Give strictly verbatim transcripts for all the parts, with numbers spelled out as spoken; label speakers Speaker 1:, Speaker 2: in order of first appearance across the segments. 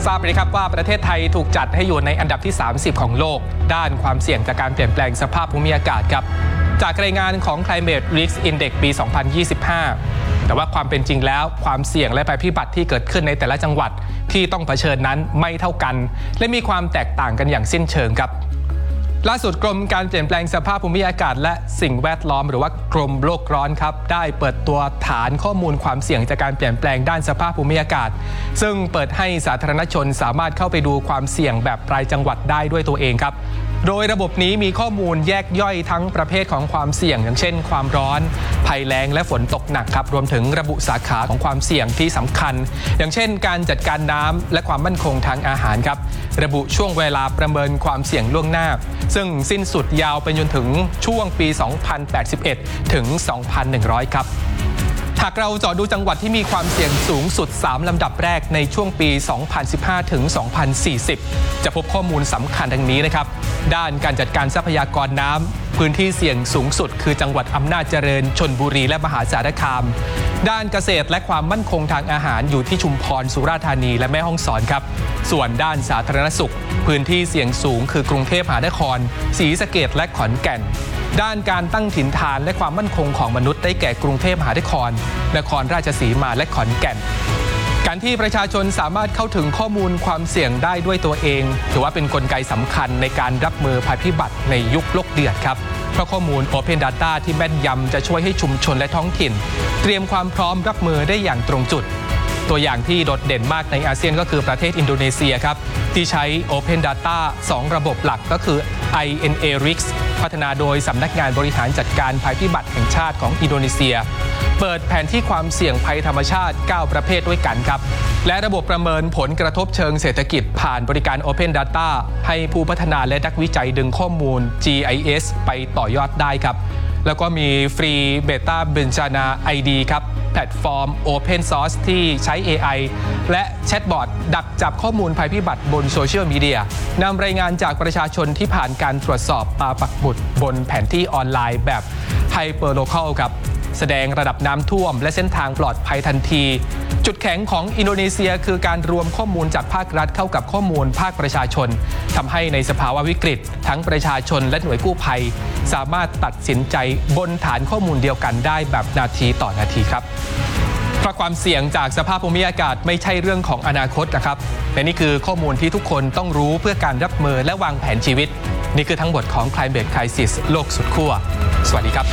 Speaker 1: ทราบไหมครับว่าประเทศไทยถูกจัดให้อยู่ในอันดับที่สามสิบของโลกด้านความเสี่ยงจากการเปลี่ยนแปลงสภาพภูมิอากาศครับจากรายงานของ Climate Risk Index ปี สองพันยี่สิบห้า แต่ว่าความเป็นจริงแล้วความเสี่ยงและภัยพิบัติที่เกิดขึ้นในแต่ละจังหวัดที่ต้องเผชิญนั้นไม่เท่ากันและมีความแตกต่างกันอย่างสิ้นเชิงครับล่าสุดกรมการเปลี่ยนแปลงสภาพภูมิอากาศและสิ่งแวดล้อมหรือว่ากรมโลกร้อนครับได้เปิดตัวฐานข้อมูลความเสี่ยงจากการเปลี่ยนแปลงด้านสภาพภูมิอากาศซึ่งเปิดให้สาธารณชนสามารถเข้าไปดูความเสี่ยงแบบรายจังหวัดได้ด้วยตัวเองครับโดยระบบนี้มีข้อมูลแยกย่อยทั้งประเภทของความเสี่ยงอย่างเช่นความร้อนภัยแล้งและฝนตกหนักครับรวมถึงระบุสาขาของความเสี่ยงที่สำคัญอย่างเช่นการจัดการน้ำและความมั่นคงทางอาหารครับระบุช่วงเวลาประเมินความเสี่ยงล่วงหน้าซึ่งสิ้นสุดยาวไปจนถึงช่วงปี สองพันแปดสิบเอ็ด ถึง สองพันหนึ่งร้อย ครับหากเราเจาะดูจังหวัดที่มีความเสี่ยงสูงสุดสามลำดับแรกในช่วงปี สองพันสิบห้า ถึง สองพันสี่สิบ จะพบข้อมูลสำคัญดังนี้นะครับด้านการจัดการทรัพยากรน้ำพื้นที่เสี่ยงสูงสุดคือจังหวัดอำนาจเจริญชลบุรีและมหาสารคามด้านเกษตรและความมั่นคงทางอาหารอยู่ที่ชุมพรสุราษฎร์ธานีและแม่ฮ่องสอนครับส่วนด้านสาธารณสุขพื้นที่เสี่ยงสูงคือกรุงเทพมหานครศรีสะเกษและขอนแก่นด้านการตั้งถิ่นฐานและความมั่นคงของมนุษย์ได้แก่กรุงเทพมหานครนครราชสีมาและขอนแก่นการที่ประชาชนสามารถเข้าถึงข้อมูลความเสี่ยงได้ด้วยตัวเองถือว่าเป็นกลไกสำคัญในการรับมือภัยพิบัติในยุคโลกเดือดครับเพราะข้อมูล Open Data ที่แม่นยำจะช่วยให้ชุมชนและท้องถิ่นเตรียมความพร้อมรับมือได้อย่างตรงจุดตัวอย่างที่โดดเด่นมากในอาเซียนก็คือประเทศอินโดนีเซียครับที่ใช้ Open Data สอง ระบบหลักก็คือ ไอ เอ็น เอ ริกส์ พัฒนาโดยสำนักงานบริหารจัดการภัยพิบัติแห่งชาติของอินโดนีเซียเปิดแผนที่ความเสี่ยงภัยธรรมชาติเก้าประเภทด้วยกันครับและระบบประเมินผลกระทบเชิงเศรษฐกิจผ่านบริการ Open Data ให้ผู้พัฒนาและนักวิจัยดึงข้อมูล จี ไอ เอส ไปต่อยอดได้ครับแล้วก็มีฟรีเบต้าเบนจานา ไอ ดี ครับแพลตฟอร์ม Open Source ที่ใช้ เอ ไอ และแชทบอทดักจับข้อมูลภัยพิบัติบนโซเชียลมีเดียนำรายงานจากประชาชนที่ผ่านการตรวจสอบปาปักหมุดบนแผนที่ออนไลน์แบบ Hyperlocal ครับแสดงระดับน้ำท่วมและเส้นทางปลอดภัยทันทีจุดแข็งของอินโดนีเซียคือการรวมข้อมูลจากภาครัฐเข้ากับข้อมูลภาคประชาชนทำให้ในสภาวะวิกฤตทั้งประชาชนและหน่วยกู้ภัยสามารถตัดสินใจบนฐานข้อมูลเดียวกันได้แบบนาทีต่อนาทีครับเพราะความเสี่ยงจากสภาพภูมิอากาศไม่ใช่เรื่องของอนาคตนะครับและนี่คือข้อมูลที่ทุกคนต้องรู้เพื่อการรับมือและวางแผนชีวิตนี่คือทั้งหมดของ Climate Crisis โลกสุดขั้วสวัสดีครับ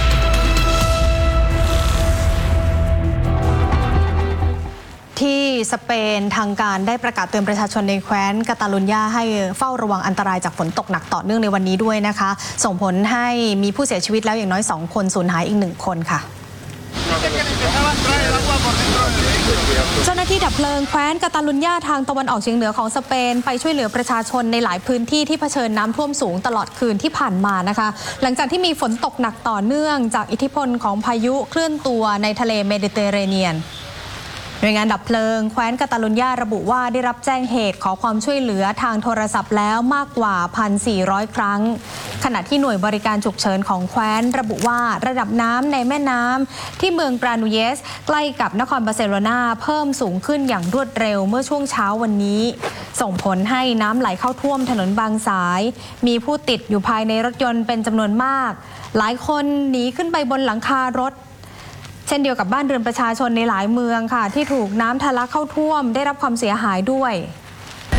Speaker 2: ที่สเปนทางการได้ประกาศเตือนประชาชนในแคว้นกาตาลุญญาให้เฝ้าระวังอันตรายจากฝนตกหนักต่อเนื่องในวันนี้ด้วยนะคะส่งผลให้มีผู้เสียชีวิตแล้วอย่างน้อยสองคนสูญหายอีกหนึ่งคนค่ะเจ้าหน้าที่ดับเพลิงแคว้นกาตาลุญญาทางตะวันออกเฉียงเหนือของสเปนไปช่วยเหลือประชาชนในหลายพื้นที่ที่เผชิญน้ำท่วมสูงตลอดคืนที่ผ่านมานะคะหลังจากที่มีฝนตกหนักต่อเนื่องจากอิทธิพลของพายุเคลื่อนตัวในทะเลเมดิเตอร์เรเนียนหน่วยงานดับเพลิงแคว้นกาตาลุญญาระบุว่าได้รับแจ้งเหตุขอความช่วยเหลือทางโทรศัพท์แล้วมากกว่า หนึ่งพันสี่ร้อย ครั้งขณะที่หน่วยบริการฉุกเฉินของแคว้นระบุว่าระดับน้ำในแม่น้ำที่เมืองกรานูเยสใกล้กับนครบาร์เซโลนาเพิ่มสูงขึ้นอย่างรวดเร็วเมื่อช่วงเช้าวันนี้ส่งผลให้น้ำไหลเข้าท่วมถนนบางสายมีผู้ติดอยู่ภายในรถยนต์เป็นจำนวนมากหลายคนหนีขึ้นไปบนหลังคารถเช่นเดียวกับบ้านเรือนประชาชนในหลายเมืองค่ะที่ถูกน้ำทะลักเข้าท่วมได้รับความเสียหายด้วย